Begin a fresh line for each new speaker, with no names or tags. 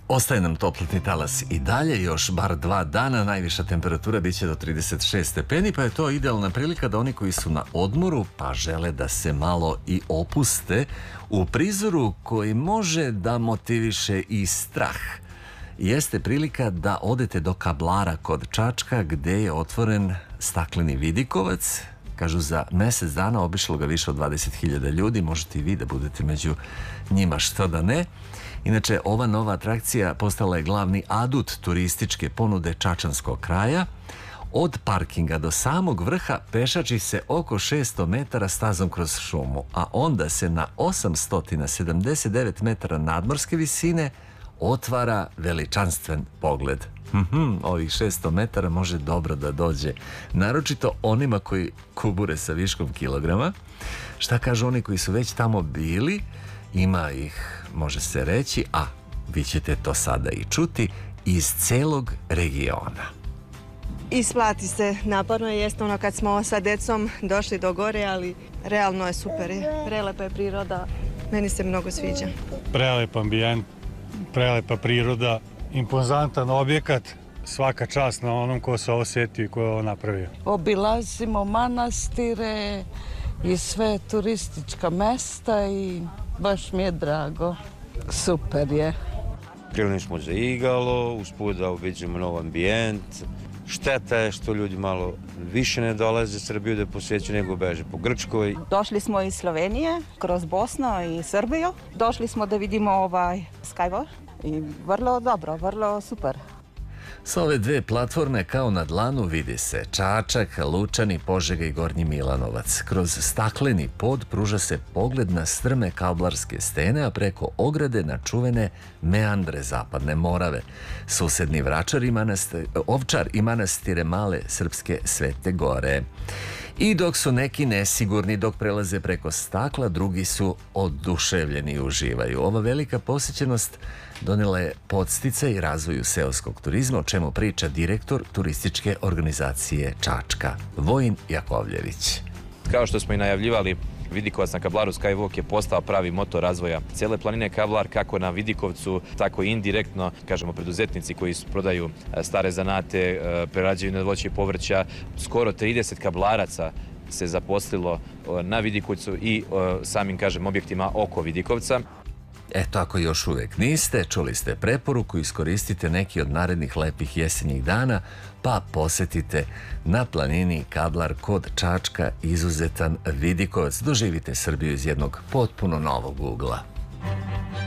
Ostaje nam toplotni talas i dalje, još bar 2 dana, najviša temperatura biće do 36 stepeni, pa je to idealna prilika da oni koji su na odmoru pa žele da se malo i opuste u prizoru koji može da motiviše i strah. Jeste prilika da odete do Kablara kod Čačka gde je otvoren stakleni vidikovac. Kažu za mjesec dana obišlo ga više od 20.000 ljudi, možete i vi da budete među njima, što da ne. Inače, ova nova atrakcija postala je glavni adut turističke ponude čačanskog kraja. Od parkinga do samog vrha pešači se oko 600 metara stazom kroz šumu, a onda se na 879 metara nadmorske visine otvara veličanstven pogled. Ovih 600 metara može dobro da dođe, naročito onima koji kubure sa viškom kilograma. Šta kažu oni koji su već tamo bili? Ima ih, može se reći, a vi ćete to sada i čuti, iz celog regiona.
Isplati se, naporno je jest ono kad smo sa decom došli do gore, ali realno je super, prelepa je priroda, meni se mnogo sviđa.
Prelep ambijent, prelepa priroda, impozantan objekat, svaka čast na onom ko se ovo sjetio i ko je ovo napravio.
Obilazimo manastire i sve turistička mesta i baš mi je drago. Super je.
Krenuli smo za Igalo, usput da uviđemo nov ambijent. Šteta je što ljudi malo više ne dolaze u Srbiju da posjeću nego beže po Grčkoj.
Došli smo iz Slovenije, kroz Bosnu i Srbiju. Došli smo da vidimo Skywalk i vrlo dobro, vrlo super.
S ove dve platforme kao na dlanu vidi se Čačak, Lučani, Požega i Gornji Milanovac. Kroz stakleni pod pruža se pogled na strme kablarske stene, a preko ograde na čuvene meandre Zapadne Morave, susedni Ovčar i manastire Male Srpske Svete Gore. I dok su neki nesigurni dok prelaze preko stakla, drugi su oduševljeni i uživaju. Ova velika posjećenost donela je podsticaj razvoju seoskog turizma, o čemu priča direktor turističke organizacije Čačka, Vojin Jakovljević.
Kao što smo i najavljivali, Vidikovac na Kablaru Skywalk je postao pravi motor razvoja cijele planine Kablar, kako na Vidikovcu, tako i indirektno, kažemo, preduzetnici koji prodaju stare zanate, prerađuju voće i povrća. Skoro 30 kablaraca se zaposlilo na Vidikovcu i samim, kažem, objektima oko Vidikovca.
Eto, ako još uvek niste, čuli ste preporuku, iskoristite neki od narednih lepih jesenjih dana, pa posetite na planini Kablar kod Čačka izuzetan Vidikovac. Doživite Srbiju iz jednog potpuno novog ugla.